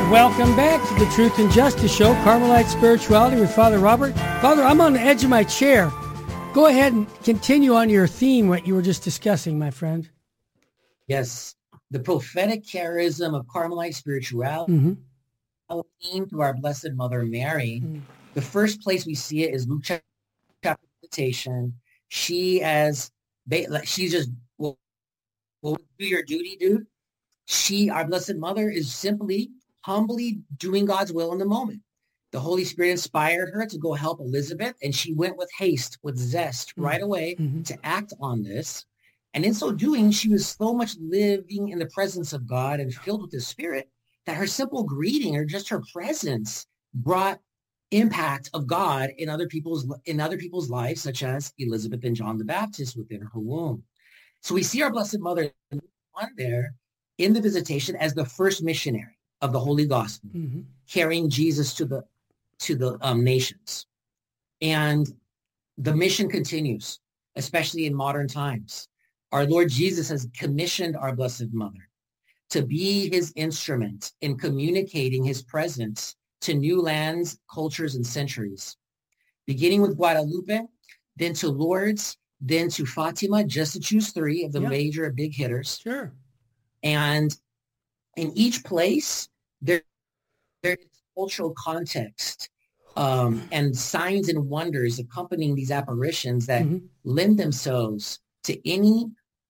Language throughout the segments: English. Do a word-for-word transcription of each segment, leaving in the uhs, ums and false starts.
Welcome back to the Truth and Justice Show, Carmelite Spirituality with Father Robert. Father, I'm on the edge of my chair. Go ahead and continue on your theme, what you were just discussing, my friend. Yes, the prophetic charism of Carmelite spirituality Mm-hmm. through our Blessed Mother Mary. Mm. The first place we see it is Luke chapter meditation. She as she's just well, well, do your duty, dude. She, our Blessed Mother, is simply humbly doing God's will in the moment. The Holy Spirit inspired her to go help Elizabeth, and she went with haste, with zest, Mm. right away Mm-hmm. to act on this. And in so doing, she was so much living in the presence of God and filled with the Spirit that her simple greeting or just her presence brought impact of God in other people's in other people's lives, such as Elizabeth and John the Baptist within her womb. So we see our Blessed Mother on there in the visitation as the first missionary of the Holy Gospel, Mm-hmm. carrying Jesus to the to the um, nations. And the mission continues, especially in modern times. Our Lord Jesus has commissioned our Blessed Mother to be his instrument in communicating his presence to new lands, cultures, and centuries, beginning with Guadalupe, then to Lourdes, then to Fatima, just to choose three of the Yeah. major big hitters. Sure. And in each place, there, there is cultural context um, and signs and wonders accompanying these apparitions that Mm-hmm. lend themselves to any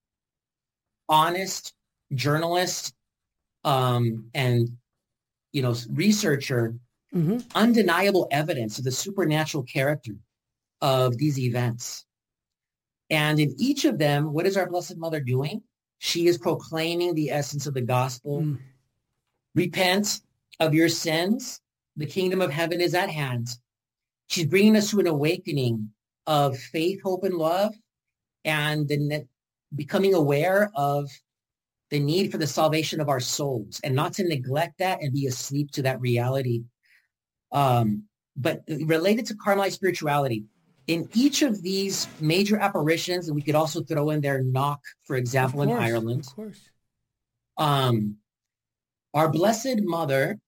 honest journalist um, and, you know, researcher, Mm-hmm. undeniable evidence of the supernatural character of these events. And in each of them, what is our Blessed Mother doing? She is proclaiming the essence of the gospel. Mm. Repent of your sins. The kingdom of heaven is at hand. She's bringing us to an awakening of faith, hope, and love, and the ne- becoming aware of the need for the salvation of our souls, and not to neglect that and be asleep to that reality. Um, but related to Carmelite spirituality, in each of these major apparitions, and we could also throw in there Knock, for example, Of in course, Ireland, Of course. um, our Blessed Mother,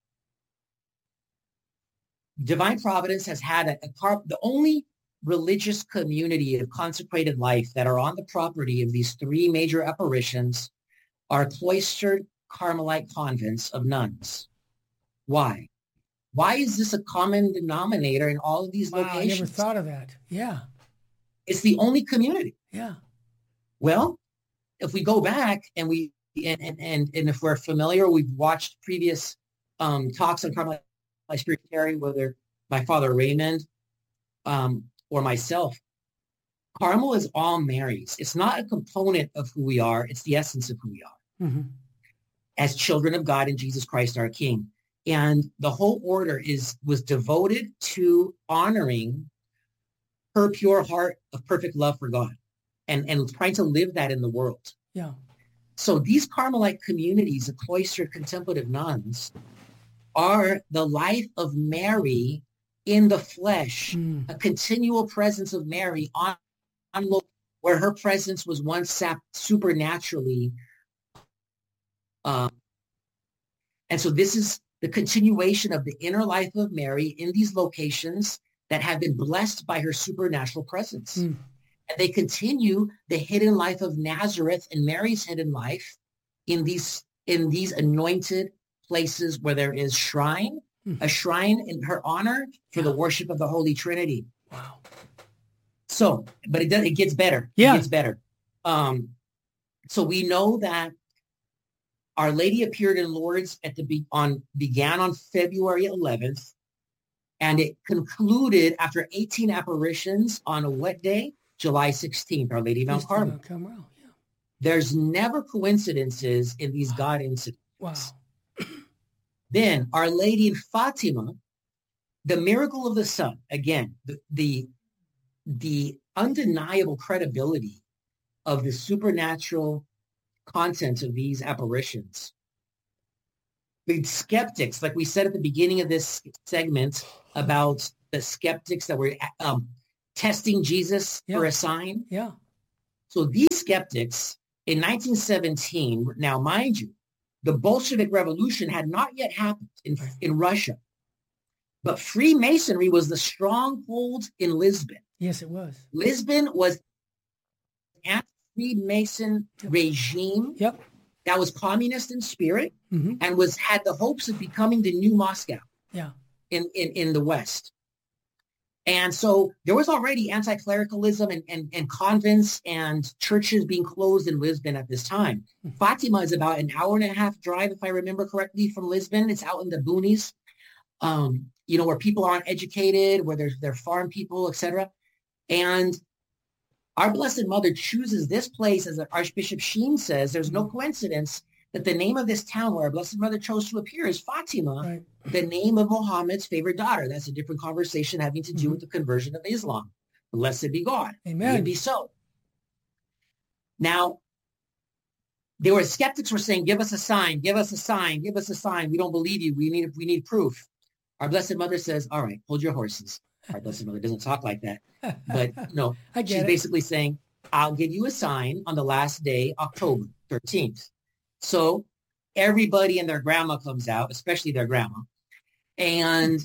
Divine Providence has had a, a car, the only religious community of consecrated life that are on the property of these three major apparitions are cloistered Carmelite convents of nuns. Why? Why is this a common denominator in all of these Wow, I never locations? thought of that. Yeah. It's the only community. Yeah. Well, if we go back and we and and and, and if we're familiar, we've watched previous um, talks on Carmelite spirituality, whether by Father Raymond um, or myself. Carmel is all Mary's. It's not a component of who we are. It's the essence of who we are Mm-hmm. as children of God and Jesus Christ, our King. And the whole order is was devoted to honoring her pure heart of perfect love for God and, and trying to live that in the world. Yeah. So these Carmelite communities of cloistered contemplative nuns are the life of Mary in the flesh, Mm. a continual presence of Mary on, on where her presence was once sap- supernaturally. Um, and so this is the continuation of the inner life of Mary in these locations that have been blessed by her supernatural presence. Mm. And they continue the hidden life of Nazareth and Mary's hidden life in these in these anointed places where there is shrine, Mm. a shrine in her honor for Yeah. the worship of the Holy Trinity. Wow. So, but it does, it gets better. Yeah. It gets better. Um, so we know that Our Lady appeared in Lourdes at the be, on began on February eleventh, and it concluded after eighteen apparitions on a what day? July sixteenth, Our Lady of Mount Feast of Carmel. Mount Carmel, yeah. There's never coincidences in these God incidents. Wow. Then Our Lady in Fatima, the miracle of the sun, again, the, the, the undeniable credibility of the supernatural content of these apparitions. The skeptics, like we said at the beginning of this segment about the skeptics that were um, testing Jesus Yeah. for a sign. Yeah. So these skeptics in nineteen seventeen, now mind you, the Bolshevik Revolution had not yet happened in, in Russia. But Freemasonry was the stronghold in Lisbon. Yes, it was. Lisbon was an anti-Freemason yep. regime yep. that was communist in spirit mm-hmm. and was had the hopes of becoming the new Moscow yeah. in, in, in the West. And so there was already anti-clericalism and, and, and convents and churches being closed in Lisbon at this time. Mm-hmm. Fatima is about an hour and a half drive, if I remember correctly, from Lisbon. It's out in the boonies, um, you know, where people aren't educated, where they're, they're farm people, et cetera. And our Blessed Mother chooses this place, as Archbishop Sheen says. There's no coincidence that the name of this town where our Blessed Mother chose to appear is Fatima, right. the name of Muhammad's favorite daughter. That's a different conversation having to do mm-hmm. with the conversion of Islam. Blessed be God. Amen. May it be so. Now, there were skeptics were saying, give us a sign, give us a sign, give us a sign. We don't believe you. We need, we need proof. Our Blessed Mother says, all right, hold your horses. Our Blessed Mother doesn't talk like that. But no, she's it. basically saying, I'll give you a sign on the last day, October thirteenth. So everybody and their grandma comes out, especially their grandma. And,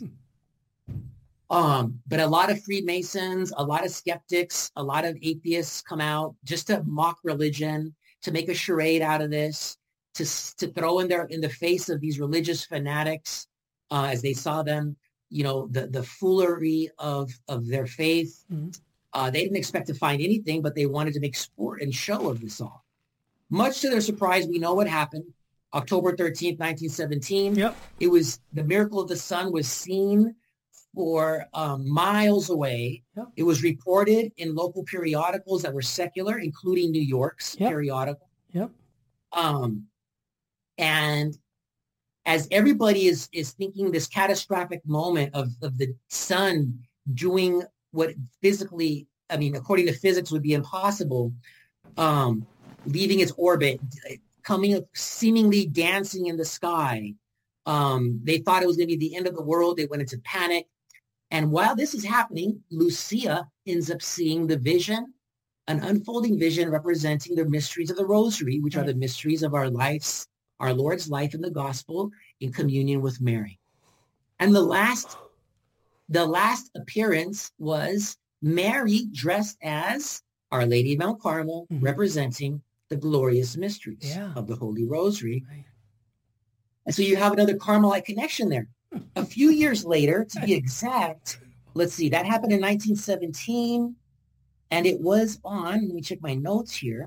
um, but a lot of Freemasons, a lot of skeptics, a lot of atheists come out just to mock religion, to make a charade out of this, to, to throw in their, in the face of these religious fanatics, uh, as they saw them, you know, the, the foolery of, of their faith. Mm-hmm. Uh, they didn't expect to find anything, but they wanted to make sport and show of this all. Much to their surprise, we know what happened. October thirteenth, nineteen seventeen. Yep. It was the miracle of the sun was seen for um, miles away. Yep. It was reported in local periodicals that were secular, including New York's yep. periodical. Yep. Um, and as everybody is is thinking this catastrophic moment of, of the sun doing what physically, I mean, according to physics would be impossible, um, leaving its orbit, coming, seemingly dancing in the sky. Um, they thought it was going to be the end of the world. They went into panic. And while this is happening, Lucia ends up seeing the vision, an unfolding vision representing the mysteries of the Rosary, which are the mysteries of our lives, our Lord's life in the gospel in communion with Mary. And the last, the last appearance was Mary dressed as Our Lady of Mount Carmel, mm-hmm. representing the glorious mysteries yeah. of the Holy Rosary. Right. And so you have another Carmelite connection there. A few years later, to be exact, let's see, that happened in nineteen seventeen, and it was on, let me check my notes here.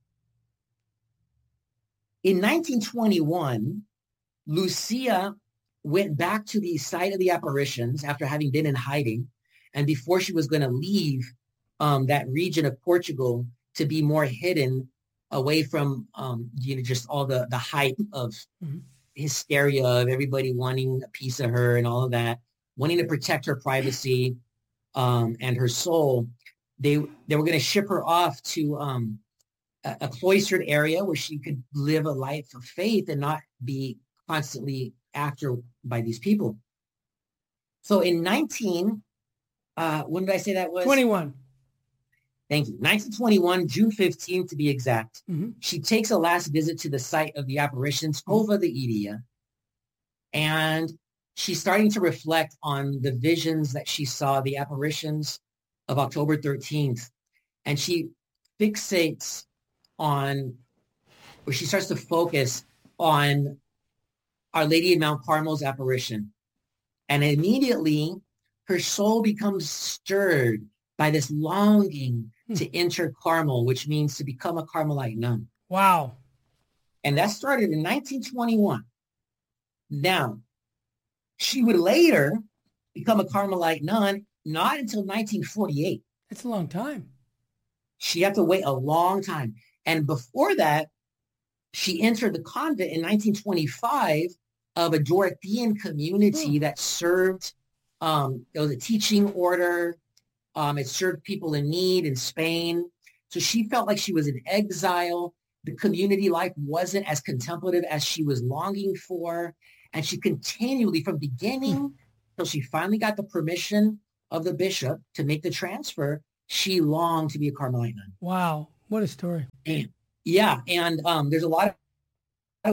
In nineteen twenty-one, Lucia went back to the site of the apparitions after having been in hiding, and before she was going to leave um, that region of Portugal to be more hidden away from, um, you know, just all the, the hype of mm-hmm. hysteria of everybody wanting a piece of her and all of that, wanting to protect her privacy um, and her soul. They they were going to ship her off to um, a, a cloistered area where she could live a life of faith and not be constantly after by these people. So in nineteen, uh, when did I say that was? twenty-one. Thank you. nineteen twenty-one, June fifteenth to be exact. Mm-hmm. She takes a last visit to the site of the apparitions, Cova de Iria, and she's starting to reflect on the visions that she saw, the apparitions of October thirteenth. And she fixates on, or she starts to focus on Our Lady of Mount Carmel's apparition. And immediately her soul becomes stirred by this longing hmm. to enter Carmel, which means to become a Carmelite nun. Wow. And that started in nineteen twenty-one. Now, she would later become a Carmelite nun, not until nineteen forty-eight. That's a long time. She had to wait a long time. And before that, she entered the convent in nineteen twenty-five of a Dorothean community hmm. that served, um, it was a teaching order. Um, it served people in need in Spain. So she felt like she was in exile. The community life wasn't as contemplative as she was longing for. And she continually, from beginning till she finally got the permission of the bishop to make the transfer, she longed to be a Carmelite nun. Wow. What a story. And, yeah. And um, there's a lot of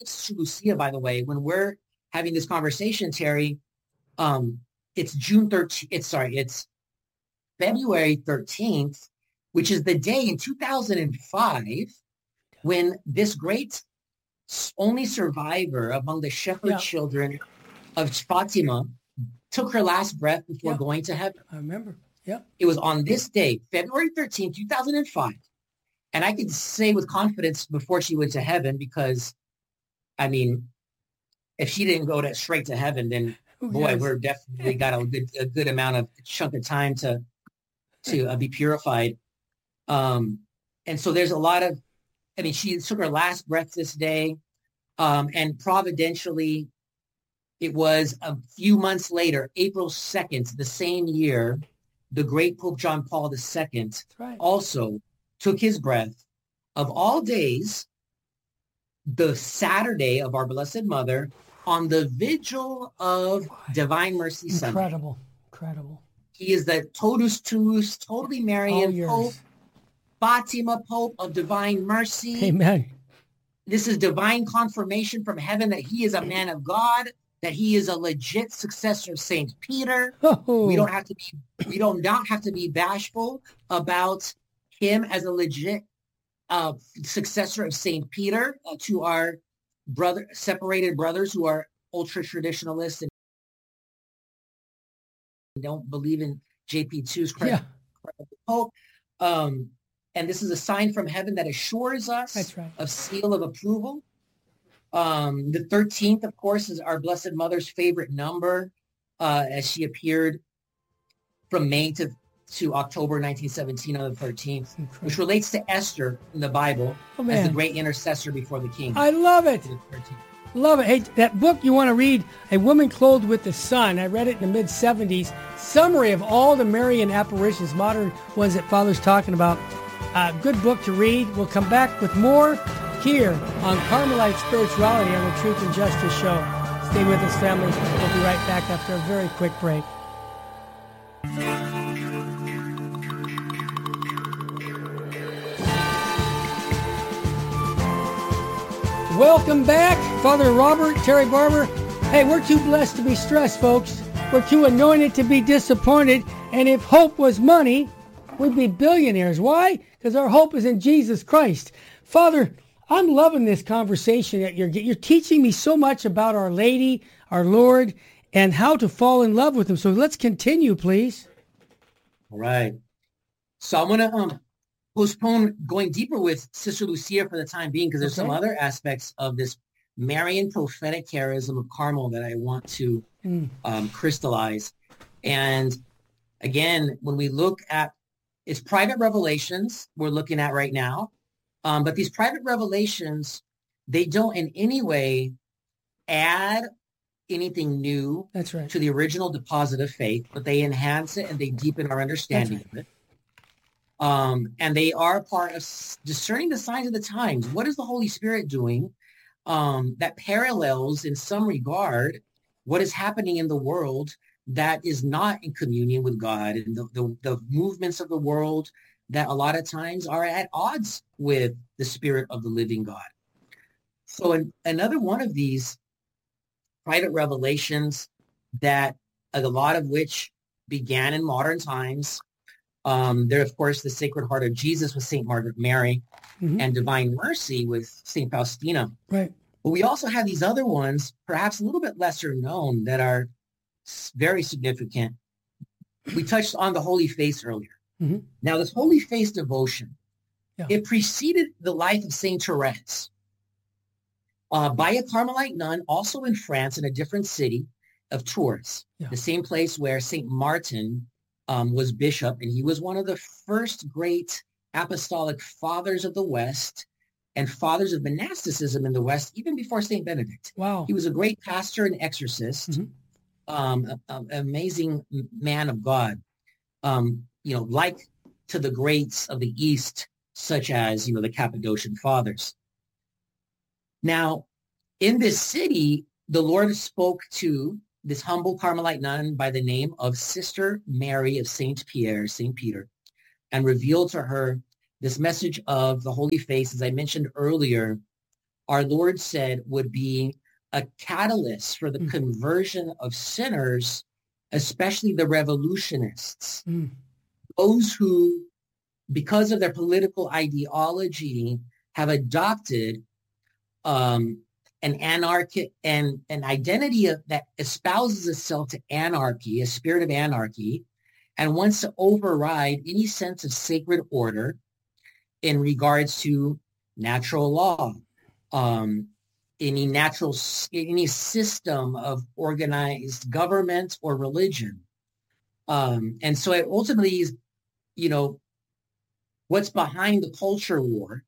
Sister Lucia, by the way, when we're having this conversation, Terry, um, it's June thirteenth. It's sorry, it's February thirteenth, which is the day in two thousand five when this great only survivor among the shepherd Yeah. children of Fatima took her last breath before Yeah. going to heaven. I remember. Yeah. It was on this day, February thirteenth, two thousand five. And I can say with confidence before she went to heaven, because, I mean, if she didn't go to straight to heaven, then Who boy, knows? we're definitely got a good a good amount of chunk of time to to uh, be purified. Um, and so there's a lot of, I mean, she took her last breath this day, um, and providentially, it was a few months later, April second, the same year, the great Pope John Paul the Second That's right. also took his breath. Of all days, the Saturday of our Blessed Mother, on the vigil of Divine Mercy Sunday. Incredible. Incredible. He is the totus tuus, totally All Marian yours. Pope, Fatima Pope of Divine Mercy. Amen. This is divine confirmation from heaven that he is a man of God, that he is a legit successor of Saint Peter. Oh, We don't have to be, we don't not have to be bashful about him as a legit uh, successor of Saint Peter uh, to our brother separated brothers who are ultra traditionalists and don't believe in J P two's yeah, Pope. Um, and this is a sign from heaven that assures us that's right. of seal of approval. Um, the thirteenth, of course, is our Blessed Mother's favorite number, uh, as she appeared from May to, to October nineteen seventeen on the thirteenth, Incredible. which relates to Esther in the Bible Oh, as the man. great intercessor before the king. I love it. The thirteenth. Love it. Hey, that book you want to read, A Woman Clothed with the Sun. I read it in the mid seventies. Summary of all the Marian apparitions, modern ones that Father's talking about. Uh, good book to read. We'll come back with more here on Carmelite Spirituality on the Truth and Justice Show. Stay with us, family. We'll be right back after a very quick break. Welcome back, Father Robert, Terry Barber. Hey, we're too blessed to be stressed, folks. We're too anointed to be disappointed. And if hope was money, we'd be billionaires. Why? Because our hope is in Jesus Christ. Father, I'm loving this conversation that you're you're teaching me so much about Our Lady, our Lord, and how to fall in love with Him. So let's continue, please. All right. So I'm going to um, postpone going deeper with Sister Lucia for the time being, because there's Okay. some other aspects of this Marian prophetic charism of Carmel that I want to Mm. um, crystallize. And again, when we look at it's private revelations we're looking at right now, um, but these private revelations, they don't in any way add anything new That's right. to the original deposit of faith, but they enhance it and they deepen our understanding That's of it. Um, and they are a part of s- discerning the signs of the times. What is the Holy Spirit doing um, that parallels in some regard what is happening in the world that is not in communion with God, and the, the, the movements of the world that a lot of times are at odds with the Spirit of the living God. So in, another one of these private revelations that a lot of which began in modern times, um, there, of course, the Sacred Heart of Jesus with Saint Margaret Mary, Mhm. and Divine Mercy with Saint Faustina. Right. But we also have these other ones, perhaps a little bit lesser known, that are s- very significant. We touched on the Holy Face earlier. Mhm. Now, this Holy Face devotion, Yeah. it preceded the life of Saint Therese uh, by a Carmelite nun, also in France, in a different city of Tours, Yeah. the same place where Saint Martin um, was bishop, and he was one of the first great apostolic fathers of the West and fathers of monasticism in the West, even before Saint Benedict. Wow. He was a great pastor and exorcist, Mhm. um, a- a- an amazing m- man of God, um, you know, like to the greats of the East, such as, you know, the Cappadocian Fathers. Now, in this city, the Lord spoke to this humble Carmelite nun by the name of Sister Mary of Saint Pierre, Saint Peter, and revealed to her this message of the Holy Face, as I mentioned earlier, our Lord said would be a catalyst for the Mm. conversion of sinners, especially the revolutionists, Mm. those who, because of their political ideology, have adopted um, an anarchic and an identity of, that espouses itself to anarchy, a spirit of anarchy, and wants to override any sense of sacred order in regards to natural law, um, any natural, any system of organized government or religion. Um, and so it ultimately is, you know, what's behind the culture war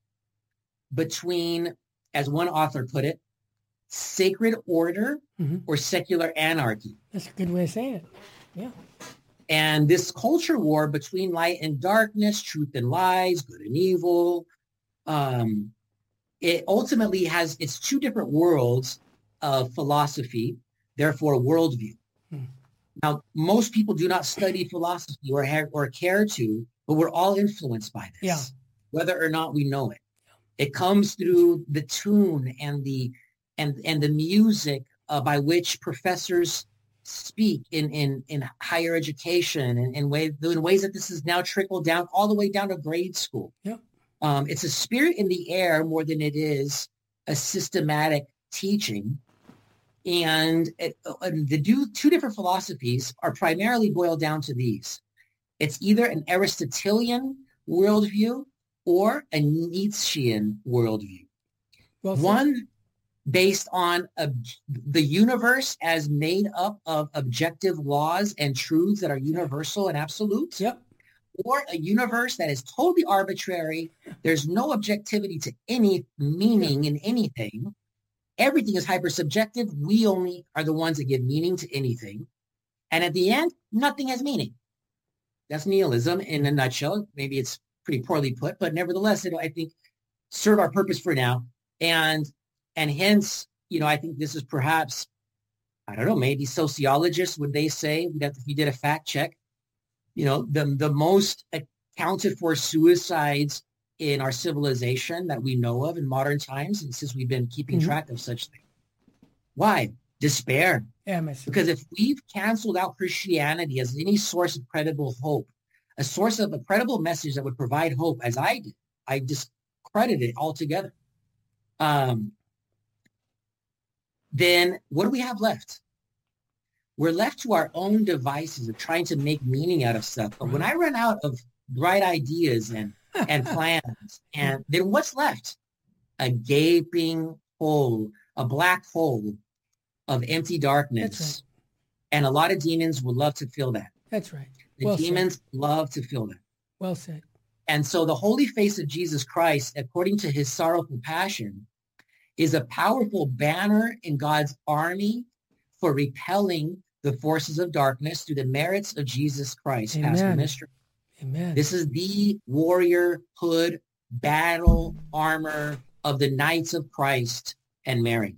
between, as one author put it, sacred order Mm-hmm. or secular anarchy. That's a good way of saying it. Yeah. And this culture war between light and darkness, truth and lies, good and evil, um, it ultimately has, it's two different worlds of philosophy, therefore worldview. Hmm. Now, most people do not study philosophy or, ha- or care to, but we're all influenced by this, Yeah. whether or not we know it. It comes through the tune and the and and the music uh, by which professors speak in in in higher education and in ways in ways that this is now trickled down all the way down to grade school. Yep. Um, it's a spirit in the air more than it is a systematic teaching. And, it, and the do, two different philosophies are primarily boiled down to these. It's either an Aristotelian worldview or a Nietzschean worldview. Well said. One based on ob- the universe as made up of objective laws and truths that are universal and absolute. Yep. Or a universe that is totally arbitrary. There's no objectivity to any meaning in anything. Everything is hypersubjective. We only are the ones that give meaning to anything. And at the end, nothing has meaning. That's nihilism in a nutshell. Maybe it's pretty poorly put, but nevertheless, it'll, I think, serve our purpose for now. And and hence, you know, I think this is perhaps, I don't know, maybe sociologists, would they say, that if you did a fact check, you know, the, the most accounted for suicides in our civilization that we know of in modern times, and since we've been keeping Mhm. track of such things. Why? Despair. Yeah, miss. Because if we've canceled out Christianity as any source of credible hope, a source of a credible message that would provide hope, as I did, I discredited it altogether. Um, then what do we have left? We're left to our own devices of trying to make meaning out of stuff. But when I run out of bright ideas and, and plans, and then what's left? A gaping hole, a black hole of empty darkness. That's right. And a lot of demons would love to feel that. That's right. The Well demons said. love to feel that. Well said. And so the holy face of Jesus Christ, according to his sorrowful passion, is a powerful banner in God's army for repelling the forces of darkness through the merits of Jesus Christ, Amen. past mystery. Amen. This is the warrior hood battle armor of the Knights of Christ and Mary.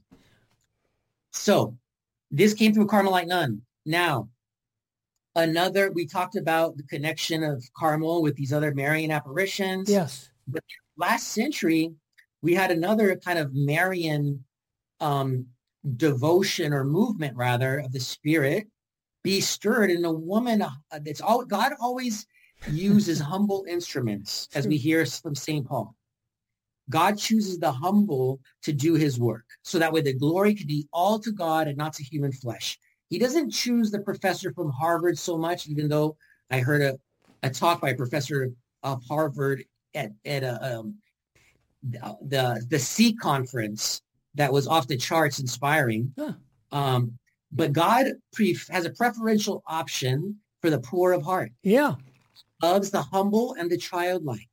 So this came through a Carmelite nun. Now, another, we talked about the connection of Carmel with these other Marian apparitions. Yes. But last century, we had another kind of Marian um, devotion or movement, rather, of the spirit be stirred in a woman. Uh, it's all God always uses humble instruments, as we hear from Saint Paul. God chooses the humble to do his work, so that way the glory could be all to God and not to human flesh. He doesn't choose the professor from Harvard so much, even though I heard a, a talk by a professor of Harvard at, at a, um, the the C conference that was off the charts, inspiring. Huh. Um, but God pre- has a preferential option for the poor of heart. Yeah. Loves the humble and the childlike.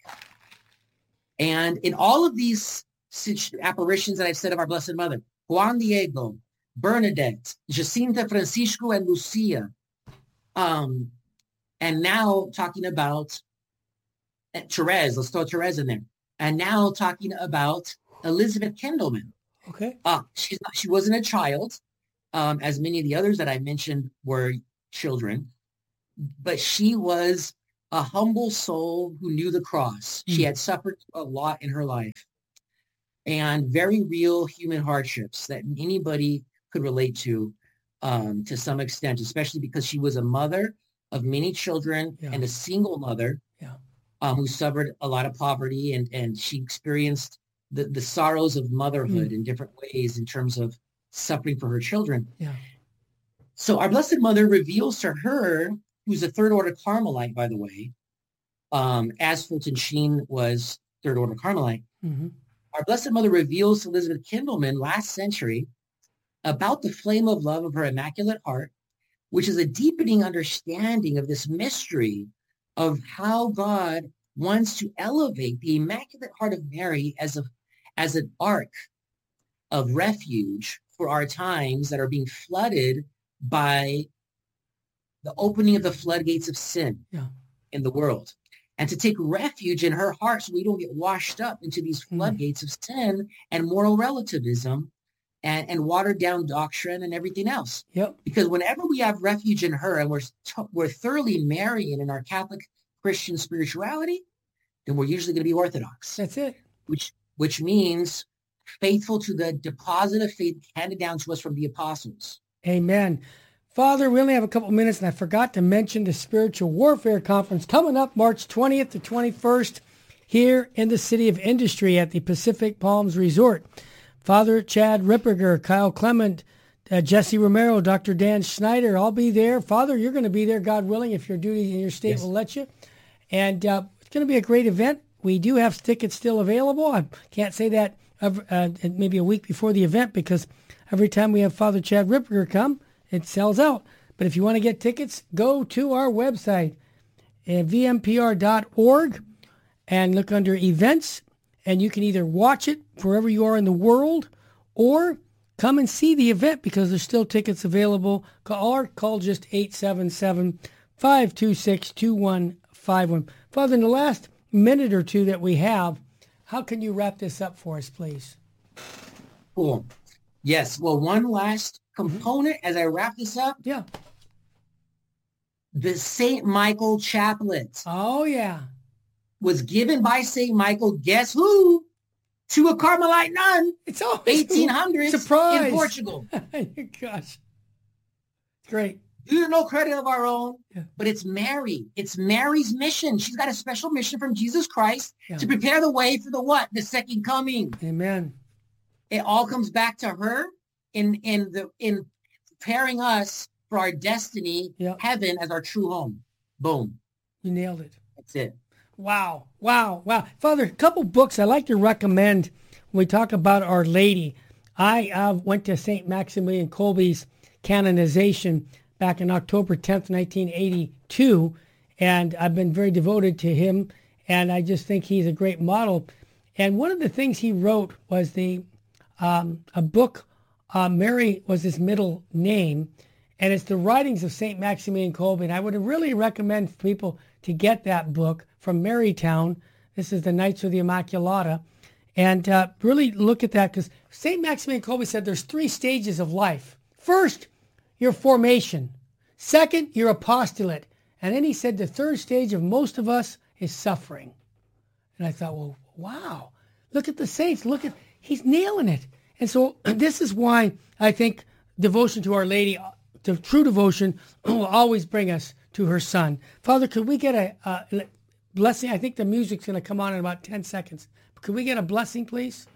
And in all of these apparitions that I've said of our Blessed Mother, Juan Diego, Bernadette, Jacinta, Francisco, and Lucia, um, and now talking about Therese, let's throw Therese in there, and now talking about Elizabeth Kendallman. Okay. Uh, she's not, she wasn't a child, um, as many of the others that I mentioned were children, but she was a humble soul who knew the cross. Mm. She had suffered a lot in her life. and very real human hardships that anybody could relate to um, to some extent, especially because she was a mother of many children yeah. and a single mother yeah. um, who suffered a lot of poverty, and, and she experienced the, the sorrows of motherhood mm. in different ways in terms of suffering for her children. Yeah. So our Blessed Mother reveals to her, who's a third order Carmelite, by the way, um, as Fulton Sheen was third order Carmelite. Mm-hmm. Our Blessed Mother reveals to Elizabeth Kindleman last century about the flame of love of her Immaculate Heart, which is a deepening understanding of this mystery of how God wants to elevate the Immaculate Heart of Mary as a as an ark of refuge for our times that are being flooded by the opening of the floodgates of sin yeah. in the world, and to take refuge in her heart so we don't get washed up into these floodgates mm. of sin and moral relativism and, and watered down doctrine and everything else. Yep. Because whenever we have refuge in her and we're, we're thoroughly Marian in our Catholic Christian spirituality, then we're usually going to be Orthodox. That's it. Which, which means faithful to the deposit of faith handed down to us from the apostles. Amen. Father, we only have a couple minutes, and I forgot to mention the Spiritual Warfare Conference coming up March twentieth to twenty-first here in the City of Industry at the Pacific Palms Resort. Father Chad Ripperger, Kyle Clement, uh, Jesse Romero, Doctor Dan Schneider, I'll be there. Father, you're going to be there, God willing, if your duty in your state yes. will let you. And uh, it's going to be a great event. We do have tickets still available. I can't say that uh, maybe a week before the event because every time we have Father Chad Ripperger come, it sells out. But if you want to get tickets, go to our website, uh, v m p r dot org, and look under events, and you can either watch it wherever you are in the world or come and see the event because there's still tickets available. Or call just eight seven seven, five two six, two one five one. Father, in the last minute or two that we have, how can you wrap this up for us, please? Cool. Yes. Well, one last component as I wrap this up. Yeah. The Saint Michael Chaplet. Oh, yeah. Was given by Saint Michael, guess who? To a Carmelite nun. It's all eighteen hundreds Surprise. In Portugal. Gosh. Great. We have no credit of our own, yeah. but it's Mary. It's Mary's mission. She's got a special mission from Jesus Christ yeah. to prepare the way for the what? The second coming. Amen. It all comes back to her in in the in preparing us for our destiny, yeah. heaven as our true home. Boom. You nailed it. That's it. Wow. Wow. Wow. Father, a couple books I like to recommend when we talk about Our Lady. I uh, went to Saint Maximilian Kolbe's canonization back in October tenth, nineteen eighty-two, and I've been very devoted to him, and I just think he's a great model. And one of the things he wrote was the um, a book, uh, Mary was his middle name, and it's the writings of Saint Maximilian Kolbe. And I would really recommend people to get that book from Marytown. This is the Knights of the Immaculata. And uh, really look at that, because Saint Maximilian Kolbe said there's three stages of life. First, your formation. Second, your apostolate. And then he said the third stage of most of us is suffering. And I thought, well, wow, look at the saints. Look at, he's nailing it. And so this is why I think devotion to Our Lady, the true devotion, will always bring us to her Son. Father, could we get a, a blessing? I think the music's going to come on in about ten seconds. Could we get a blessing, please?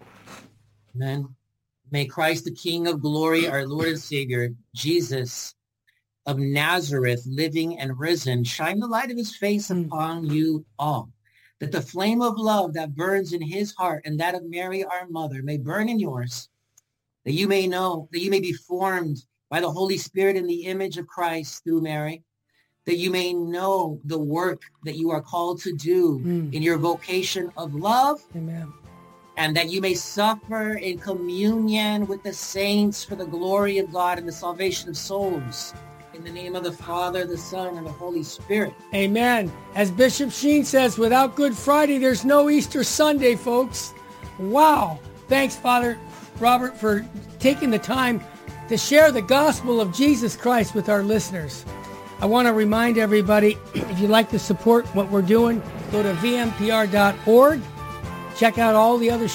Amen. May Christ, the King of glory, our Lord and Savior, Jesus of Nazareth, living and risen, shine the light of his face mm. upon you all, that the flame of love that burns in his heart and that of Mary, our mother, may burn in yours, that you may know, that you may be formed by the Holy Spirit in the image of Christ through Mary, that you may know the work that you are called to do mm. in your vocation of love. Amen. And that you may suffer in communion with the saints for the glory of God and the salvation of souls. In the name of the Father, the Son, and the Holy Spirit. Amen. As Bishop Sheen says, without Good Friday, there's no Easter Sunday, folks. Wow. Thanks, Father Robert, for taking the time to share the gospel of Jesus Christ with our listeners. I want to remind everybody, if you'd like to support what we're doing, go to v m p r dot org. Check out all the other